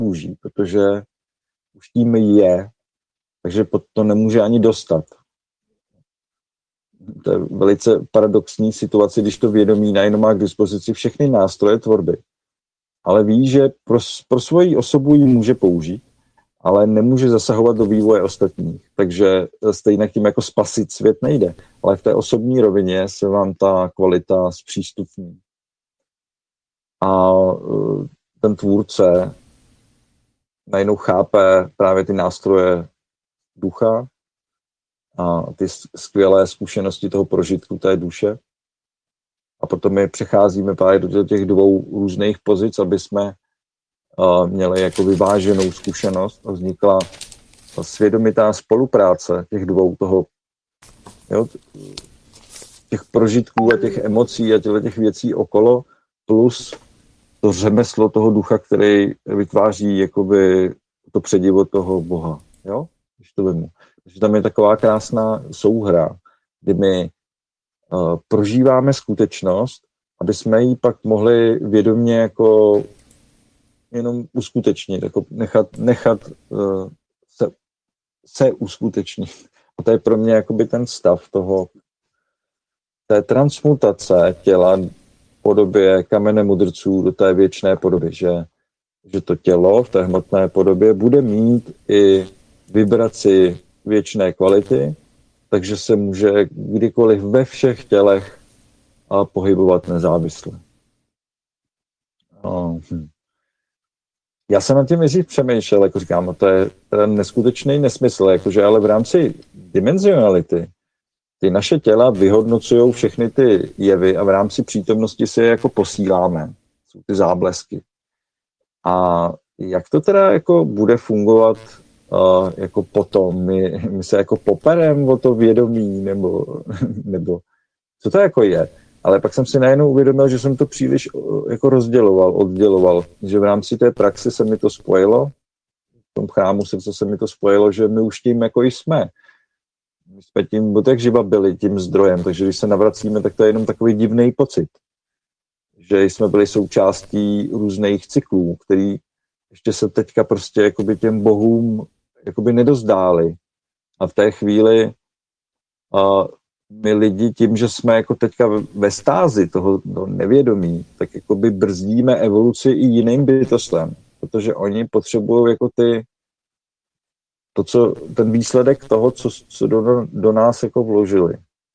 nepoužít, protože už tím je, takže to nemůže ani dostat. To je velice paradoxní situace, když to vědomí najednou má k dispozici všechny nástroje tvorby, ale ví, že pro svoji osobu ji může použít, ale nemůže zasahovat do vývoje ostatních. Takže stejně tím jako spasit svět nejde. Ale v té osobní rovině se vám ta kvalita zpřístupní. A ten tvůrce najednou chápe právě ty nástroje ducha a ty skvělé zkušenosti toho prožitku té duše. A proto my přecházíme právě do těch dvou různých pozic, aby jsme měli jako vyváženou zkušenost a vznikla svědomitá spolupráce těch dvou těch prožitků a těch emocí a těch věcí okolo, plus to řemeslo toho ducha, který vytváří jakoby to předivo toho Boha. Jo? Když to vemu. Takže tam je taková krásná souhra, kdy my prožíváme skutečnost, aby jsme ji pak mohli vědomě jako jenom uskutečnit, jako nechat se uskutečnit. A to je pro mě jakoby ten stav té transmutace těla v podobě kamene mudrců do té věčné podoby, že to tělo v té hmotné podobě bude mít i vibraci věčné kvality, takže se může kdykoliv ve všech tělech pohybovat nezávisle. Já jsem nad tím nejdřív přemýšlel, jako říkám, to je neskutečný nesmysl, jakože ale v rámci dimenzionality ty naše těla vyhodnocují všechny ty jevy a v rámci přítomnosti si je jako posíláme. Jsou ty záblesky. A jak to teda jako bude fungovat jako potom? My se jako poperem o to vědomí, nebo co to jako je? Ale pak jsem si najednou uvědomil, že jsem to příliš jako odděloval, že v rámci té praxe se mi to spojilo, v tom chrámu srdce se mi to spojilo, že my už tím jako jsme. My jsme tím od jak živa byli tím zdrojem, takže když se navracíme, tak to je jenom takový divný pocit, že jsme byli součástí různých cyklů, který ještě se teďka prostě jakoby těm bohům jakoby nedozdáli. A v té chvíli my lidi tím, že jsme jako teďka ve stázi toho nevědomí, tak jakoby brzdíme evoluci i jiným bytostem, protože oni potřebují jako ten výsledek toho, co do nás jako vložili.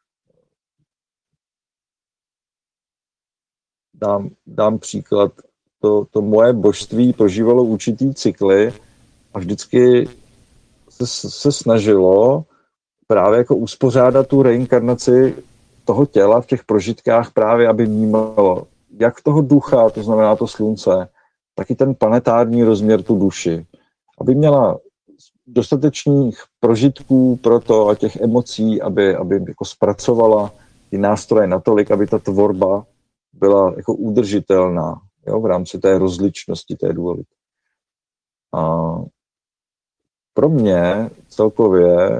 Dám příklad. To moje božství prožívalo určitý cykly a vždycky se snažilo právě jako uspořádat tu reinkarnaci toho těla v těch prožitkách právě, aby vnímalo jak toho ducha, to znamená to slunce, tak i ten planetární rozměr tu duši. Aby měla dostatečných prožitků pro to a těch emocí, aby jako zpracovala ty nástroje natolik, aby ta tvorba byla jako udržitelná, jo, v rámci té rozličnosti, té duality. A pro mě celkově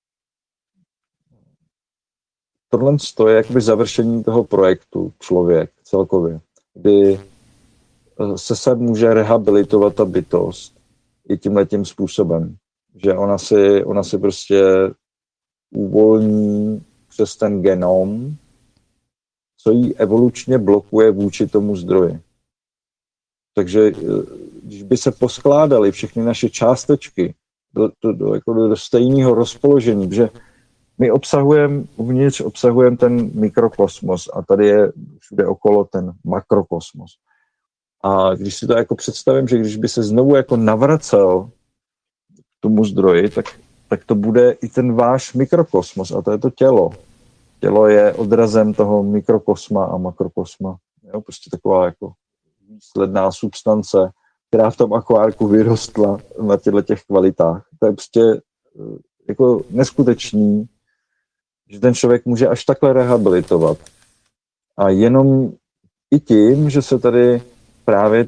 tohle je jakoby završení toho projektu člověk celkově, kdy se může rehabilitovat ta bytost i tímhletím způsobem, že ona si prostě uvolní přes ten genom, co jí evolučně blokuje vůči tomu zdroji. Takže když by se poskládaly všechny naše částečky do stejného rozpoložení, že my uvnitř obsahujeme ten mikrokosmos a tady je všude okolo ten makrokosmos. A když si to jako představím, že když by se znovu jako navracel k tomu zdroji, tak to bude i ten váš mikrokosmos a to je to tělo. Tělo je odrazem toho mikrokosma a makrokosma. Jo, prostě taková jako výsledná substance, která v tom akvárku vyrostla na těch kvalitách. To je prostě jako neskutečný, že ten člověk může až takhle rehabilitovat. A jenom i tím, že se tady právě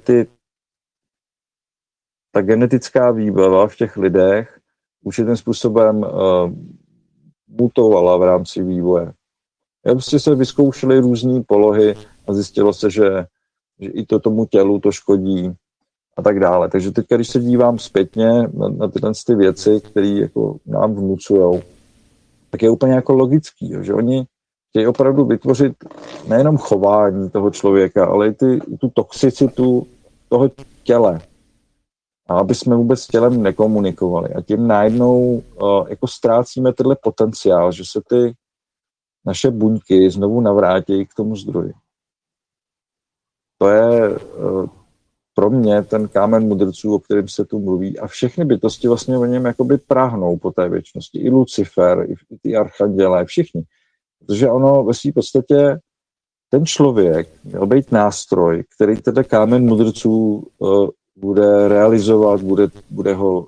ta genetická výbava v těch lidech určitým způsobem mutovala v rámci vývoje. Prostě se vyzkoušely různé polohy a zjistilo se, že i to tomu tělu to škodí. a tak dále. Takže teď, když se dívám zpětně na tyhle ty věci, které jako nám vnucujou, tak je úplně jako logický, jo, že oni chtějí opravdu vytvořit nejenom chování toho člověka, ale i tu toxicitu toho těle. A aby jsme vůbec s tělem nekomunikovali. A tím najednou jako ztrácíme tenhle potenciál, že se ty naše buňky znovu navrátí k tomu zdroji. To je pro mě ten kámen mudrců, o kterém se tu mluví, a všechny bytosti vlastně o něm jakoby prahnou po té věčnosti. I Lucifer, i ty archandělé, všichni. Protože ono ve své podstatě ten člověk měl být nástroj, který teda kámen mudrců bude realizovat, bude ho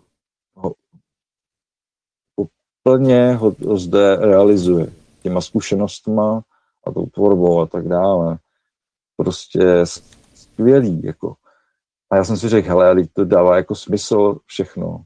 plně ho zde realizuje těma zkušenostma a tou tvorbou a tak dále. Prostě skvělý, jako. A já jsem si řekl, hele, to dává jako smysl všechno.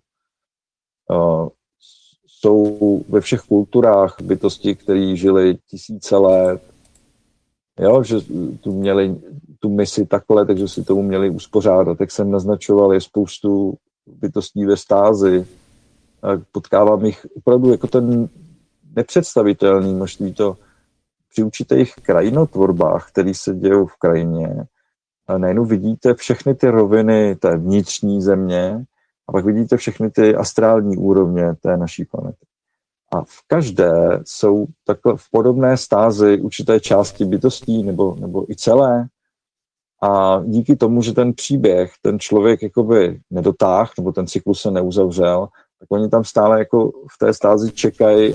Jsou ve všech kulturách bytosti, které žili tisíce let, jo, že tu měli tu misi takhle, takže si tomu měli uspořádat. Jak jsem naznačoval, je spoustu bytostí ve stázi. Potkávám jich opravdu jako ten nepředstavitelný množství to při určitých krajinotvorbách, které se dějí v krajině. A najednou vidíte všechny ty roviny té vnitřní země a pak vidíte všechny ty astrální úrovně té naší planety. A v každé jsou takhle v podobné stázi určité části bytostí nebo i celé. A díky tomu, že ten příběh, ten člověk jakoby nedotáhl, nebo ten cyklus se neuzavřel, tak oni tam stále jako v té stázi čekají,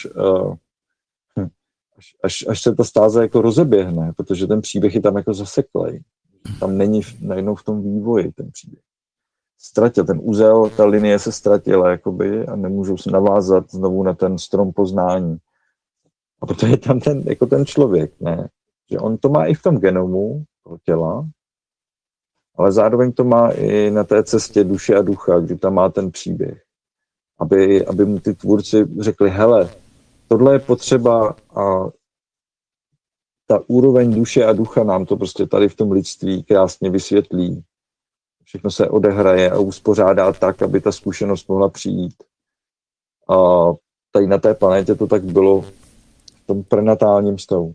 až se ta stáze jako rozeběhne, protože ten příběh je tam jako zaseklej. Tam není najednou v tom vývoji ten příběh. Ztratil ten úzel, ta linie se ztratila jakoby, a nemůžou se navázat znovu na ten strom poznání. A proto je tam ten člověk, ne? Že on to má i v tom genomu toho těla, ale zároveň to má i na té cestě duše a ducha, kdy tam má ten příběh. Aby mu ty tvůrci řekli, hele, tohle je potřeba a ta úroveň duše a ducha nám to prostě tady v tom lidství krásně vysvětlí. Všechno se odehraje a uspořádá tak, aby ta zkušenost mohla přijít. A tady na té planetě to tak bylo v tom prenatálním stavu.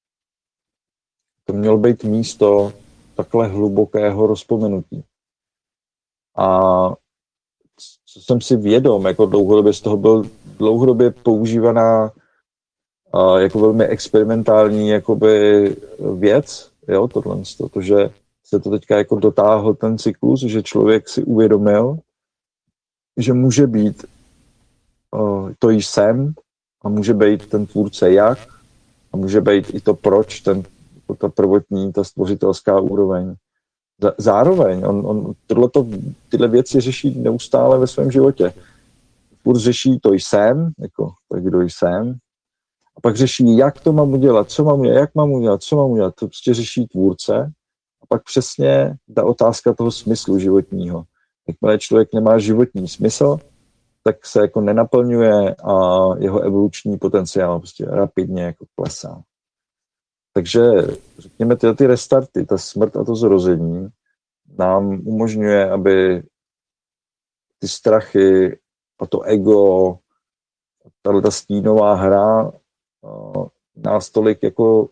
To mělo být místo takhle hlubokého rozpomenutí. A co jsem si vědom, jako dlouhodobě z toho byl dlouhodobě používaná jako velmi experimentální jakoby věc, jo, tohle, protože se to teďka jako dotáhl ten cyklus, že člověk si uvědomil, že může být to jsem a může být ten tvůrce jak a může být i to proč, ta prvotní, ta stvořitelská úroveň. Zároveň on tyhle věci řeší neustále ve svém životě. Furt řeší to jsem, jako tak kdo jsem, a pak řeší, jak to mám udělat, co mám udělat, jak mám udělat, co mám udělat. To prostě řeší tvůrce. A pak přesně ta otázka toho smyslu životního. Jakmile člověk nemá životní smysl, tak se jako nenaplňuje a jeho evoluční potenciál prostě rapidně jako klesá. Takže řekněme, ty restarty, ta smrt a to zrození nám umožňuje, aby ty strachy a to ego, ta stínová hra nás tolik jako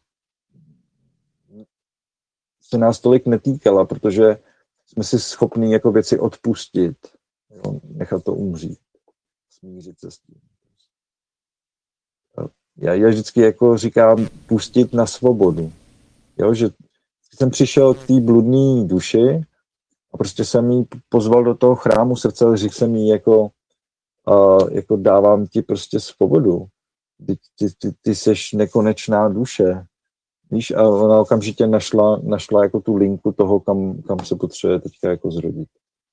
se nás tolik netýkala, protože jsme si schopní jako věci odpustit, jo, nechat to umřít, smířit se s tím. Já vždycky jako říkám pustit na svobodu. Jo, že jsem přišel k té bludné duši a prostě jsem jí pozval do toho chrámu srdce, ale řekl jsem jí jako dávám ti prostě svobodu. Ty seš nekonečná duše. Víš, a ona okamžitě našla jako tu linku toho, kam se potřebuje teďka jako zrodit.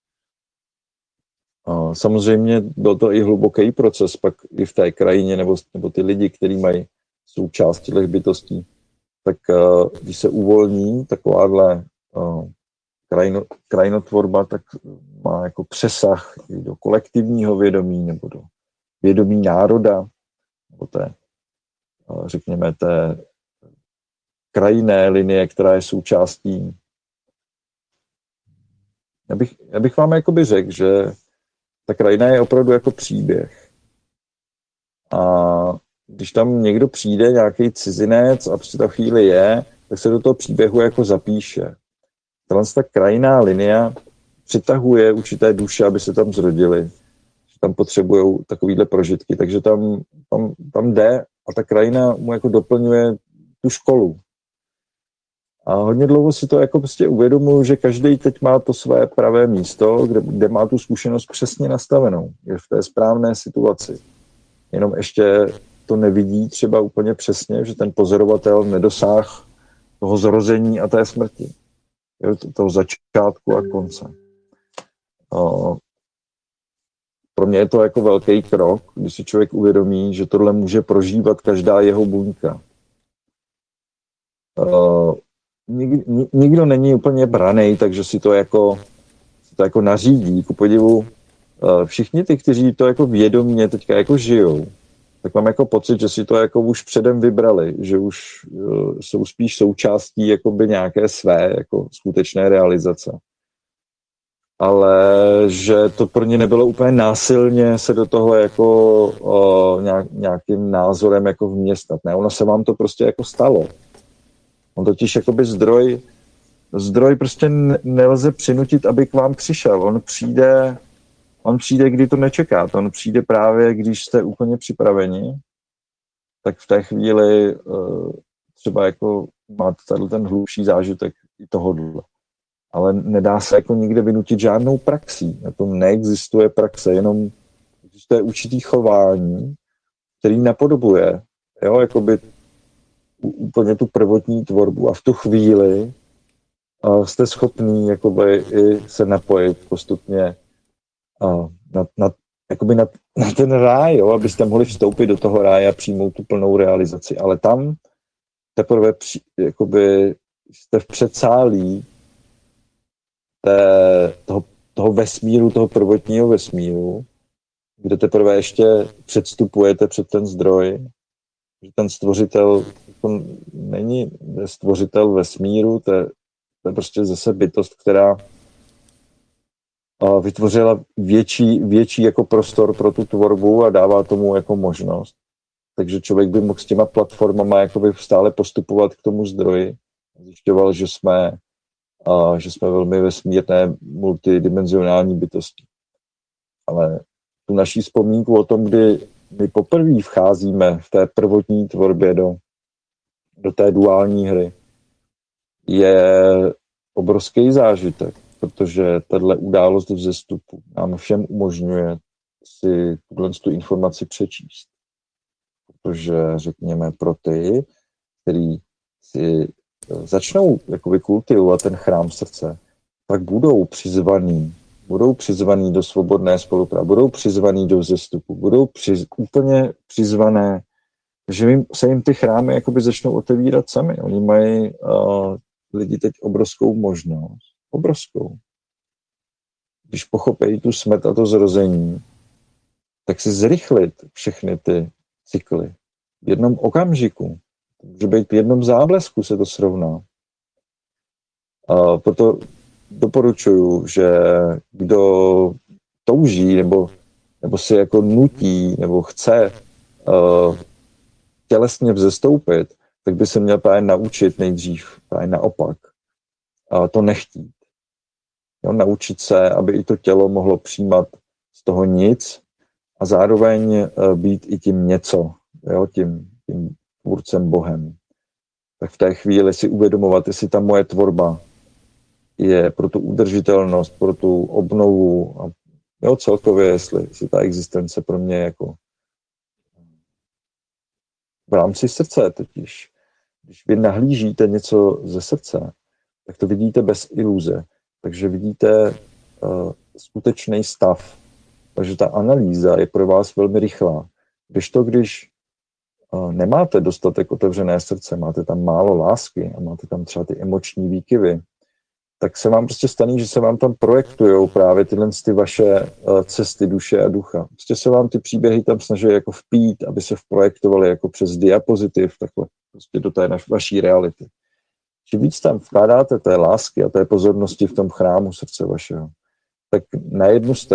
A samozřejmě byl to i hluboký proces, pak i v té krajině, nebo ty lidi, kteří mají součást těch bytostí, tak když se uvolní takováhle krajinotvorba, tak má jako přesah i do kolektivního vědomí, nebo do vědomí národa, nebo řekněme, té krajinné linie, která je součástí Já bych vám jakoby řekl, že ta krajina je opravdu jako příběh. A když tam někdo přijde, nějaký cizinec a při ta chvíli je, tak se do toho příběhu jako zapíše. Ta krajinná linie přitahuje určité duše, aby se tam zrodili. Tam potřebují takovýhle prožitky, takže tam jde a ta krajina mu jako doplňuje tu školu. A hodně dlouho si to jako prostě uvědomuji, že každý teď má to své pravé místo, kde má tu zkušenost přesně nastavenou. Je v té správné situaci. Jenom ještě to nevidí třeba úplně přesně, že ten pozorovatel nedosáhl toho zrození a té smrti. Jo, toho začátku a konce. Pro mě je to jako velký krok, když si člověk uvědomí, že tohle může prožívat každá jeho buňka. Nikdo není úplně branej, takže si to jako nařídí. Ku podivu, všichni ty, kteří to jako vědomě teďka jako žijou, tak mám jako pocit, že si to jako už předem vybrali, že už jsou spíš součástí jakoby nějaké své jako skutečné realizace. Ale že to pro ně nebylo úplně násilně se do toho jako nějakým názorem jako vměstat. Ne, ono se vám to prostě jako stalo. On totiž jakoby zdroj prostě nelze přinutit, aby k vám přišel. On přijde, kdy to nečekáte. On přijde právě, když jste úplně připraveni, tak v té chvíli třeba jako máte tady ten hlubší zážitek i tohodle. Ale nedá se jako nikde vynutit žádnou praxí. Na tom neexistuje praxe, jenom existuje určitý chování, který napodobuje, jo, jakoby úplně tu prvotní tvorbu a v tu chvíli jste schopný jakoby i se napojit postupně na ten ráj, jo, abyste mohli vstoupit do toho ráje a přijmout tu plnou realizaci. Ale tam teprve jakoby jste v předsálí toho vesmíru, toho prvotního vesmíru, kde teprve ještě předstupujete před ten zdroj, že ten stvořitel to není stvořitel vesmíru, to je prostě zase bytost, která vytvořila větší jako prostor pro tu tvorbu a dává tomu jako možnost. Takže člověk by mohl s těma platformama jakoby stále postupovat k tomu zdroji. Zjišťoval, že jsme velmi vesmírné multidimenzionální bytosti. Ale tu naší vzpomínku o tom, kdy my poprvé vcházíme v té prvotní tvorbě do té duální hry, je obrovský zážitek, protože tato událost vzestupu nám všem umožňuje si tu informaci přečíst. Protože, řekněme, pro ty, který si začnou jakoby kultivovat ten chrám srdce, tak budou přizvaní do svobodné spolupráce, budou přizvaní do vzestupu, budou úplně přizvané, že se jim ty chrámy jakoby začnou otevírat sami. Oni mají lidi teď obrovskou možnost. Obrovskou. Když pochopí tu smrt a to zrození, tak si zrychlit všechny ty cykly. V jednom okamžiku. Může být v jednom záblesku se to srovná. Proto doporučuju, že kdo touží nebo si jako nutí nebo chce tělesně vzestoupit, tak by se měl právě naučit nejdřív právě naopak. To nechtít. Jo, naučit se, aby i to tělo mohlo přijímat z toho nic a zároveň být i tím něco, jo, tím tvůrcem Bohem. Tak v té chvíli si uvědomovat, jestli ta moje tvorba je pro tu udržitelnost, pro tu obnovu a jo, celkově, jestli ta existence pro mě jako v rámci srdce totiž. Když vy nahlížíte něco ze srdce, tak to vidíte bez iluze. Takže vidíte skutečný stav. Takže ta analýza je pro vás velmi rychlá. Když nemáte dostatek otevřené srdce, máte tam málo lásky a máte tam třeba ty emoční výkyvy, tak se vám prostě stane, že se vám tam projektujou právě ty vaše cesty duše a ducha. Prostě se vám ty příběhy tam snaží jako vpít, aby se vprojektovaly jako přes diapozitiv, takhle prostě do té vaší reality. čím víc tam vkládáte té lásky a té pozornosti v tom chrámu srdce vašeho, tak na jednu stranu